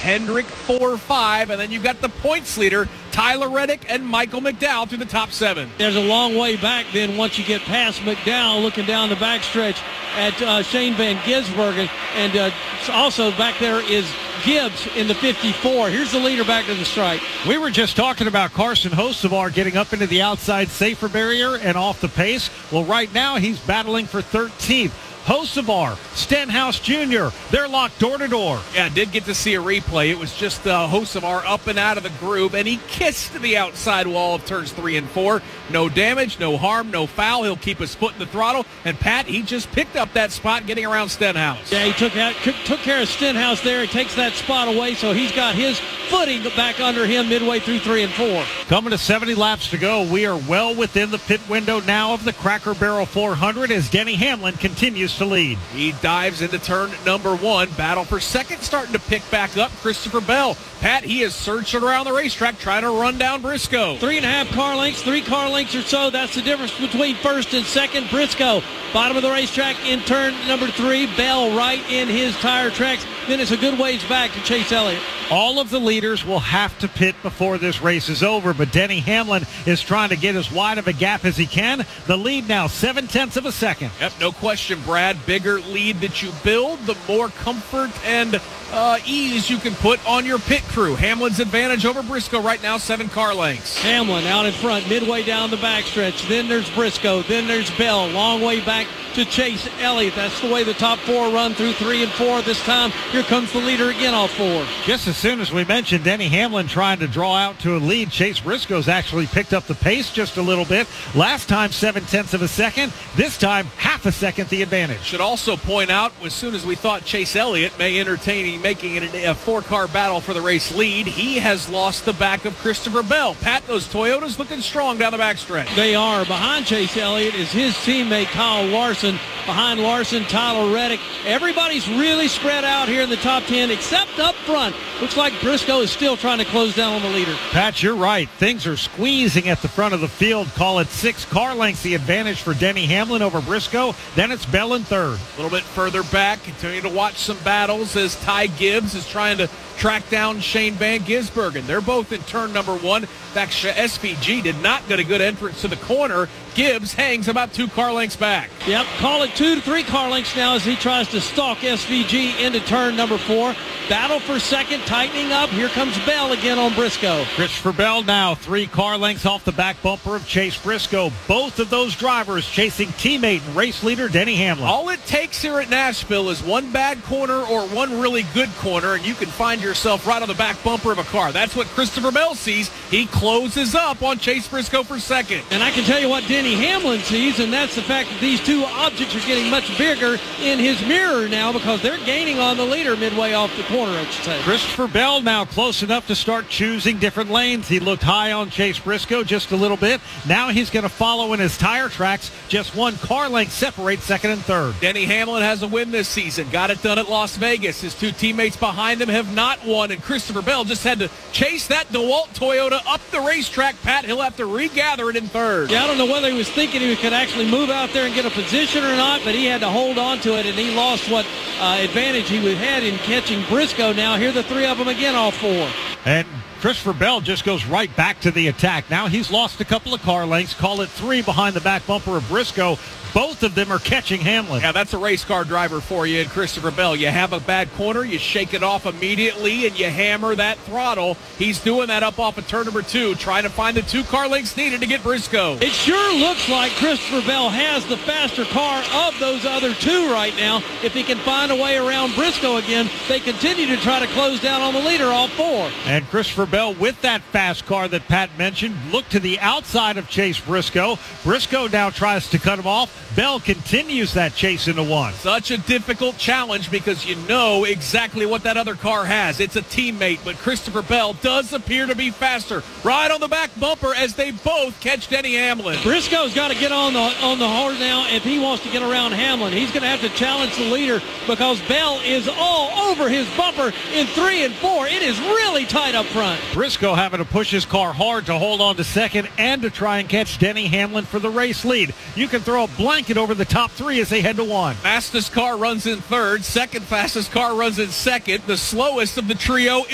Hendrick 4-5, and then you've got the points leader, Tyler Reddick and Michael McDowell through the top 7. There's a long way back then once you get past McDowell, looking down the backstretch at Shane Van Gisbergen, and also back there is Gibbs in the 54. Here's the leader back to the stripe. We were just talking about Carson Hocevar getting up into the outside safer barrier and off the pace. Well, right now he's battling for 13th. Hocevar, Stenhouse Jr., they're locked door to door. Yeah, did get to see a replay. It was just Hocevar up and out of the groove, and he kissed the outside wall of turns 3 and 4. No damage, no harm, no foul. He'll keep his foot in the throttle. And Pat, he just picked up that spot getting around Stenhouse. Yeah, he took care of Stenhouse there. He takes that spot away, so he's got his footing back under him midway through 3 and 4. Coming to 70 laps to go, we are well within the pit window now of the Cracker Barrel 400 as Denny Hamlin continues to lead. He dives into turn number 1. Battle for second starting to pick back up. Christopher Bell. Pat, he is searching around the racetrack trying to run down Briscoe. 3.5 car lengths, 3 car lengths or so. That's the difference between first and second. Briscoe, bottom of the racetrack in turn number 3. Bell right in his tire tracks. Then it's a good ways back to Chase Elliott. All of the leaders will have to pit before this race is over, but Denny Hamlin is trying to get as wide of a gap as he can. The lead now 0.7 of a second. Yep, no question, Brad. Bigger lead that you build, the more comfort and ease you can put on your pit crew. Hamlin's advantage over Briscoe right now, 7 car lengths. Hamlin out in front, midway down the backstretch. Then there's Briscoe. Then there's Bell. Long way back to Chase Elliott. That's the way the top 4 run through 3 and 4. This time, here comes the leader again, all 4. Just as soon as we mentioned Denny Hamlin trying to draw out to a lead, Chase Briscoe's actually picked up the pace just a little bit. Last time, 0.7 of a second. This time, half a second the advantage. Should also point out, as soon as we thought Chase Elliott may entertain making it a 4-car battle for the race lead, he has lost the back of Christopher Bell. Pat, those Toyotas looking strong down the backstretch. They are. Behind Chase Elliott is his teammate Kyle Larson. Behind Larson, Tyler Reddick. Everybody's really spread out here in the top 10 except up front. Looks like Briscoe is still trying to close down on the leader. Pat, you're right. Things are squeezing at the front of the field. Call it 6 car lengths the advantage for Denny Hamlin over Briscoe. Then it's Bell in third. A little bit further back, continue to watch some battles as Ty Gibbs is trying to track down Shane Van Gisbergen. They're both in turn number 1. In fact, SVG did not get a good entrance to the corner. Gibbs hangs about 2 car lengths back. Yep, call it 2 to 3 car lengths now as he tries to stalk SVG into turn number 4. Battle for second, tightening up. Here comes Bell again on Briscoe. Christopher Bell now 3 car lengths off the back bumper of Chase Briscoe. Both of those drivers chasing teammate and race leader Denny Hamlin. All it takes here at Nashville is one bad corner or one really good corner, and you can find yourself right on the back bumper of a car. That's what Christopher Bell sees. He closes up on Chase Briscoe for second. And I can tell you what Denny Hamlin sees, and that's the fact that these 2 objects are getting much bigger in his mirror now because they're gaining on the leader midway off the corner, I should say. Christopher Bell now close enough to start choosing different lanes. He looked high on Chase Briscoe just a little bit. Now he's going to follow in his tire tracks. Just 1 car length separates second and third. Denny Hamlin has a win this season. Got it done at Las Vegas. His 2 teammates behind him have not won, and Christopher Bell just had to chase that DeWalt Toyota up the racetrack. Pat, he'll have to regather it in third. Yeah, I don't know whether he was thinking he could actually move out there and get a position or not, but he had to hold on to it, and he lost what advantage he had in catching Briscoe. Now here the 3 of them again, all 4. And Christopher Bell just goes right back to the attack. Now he's lost a couple of car lengths. Call it 3 behind the back bumper of Briscoe. Both of them are catching Hamlin. Yeah, that's a race car driver for you in Christopher Bell. You have a bad corner, you shake it off immediately, and you hammer that throttle. He's doing that up off of turn number 2, trying to find the 2 car lengths needed to get Briscoe. It sure looks like Christopher Bell has the faster car of those other 2 right now. If he can find a way around Briscoe again, they continue to try to close down on the leader, all 4. And Christopher Bell, with that fast car that Pat mentioned, looked to the outside of Chase Briscoe. Briscoe now tries to cut him off. Bell continues that chase into 1. Such a difficult challenge because you know exactly what that other car has. It's a teammate, but Christopher Bell does appear to be faster. Right on the back bumper as they both catch Denny Hamlin. Briscoe's got to get on the horse now if he wants to get around Hamlin. He's going to have to challenge the leader because Bell is all over his bumper in 3 and 4. It is really tight up front. Briscoe having to push his car hard to hold on to second and to try and catch Denny Hamlin for the race lead. You can throw a blanket over the top 3 as they head to 1. Fastest car runs in third. Second fastest car runs in second. The slowest of the trio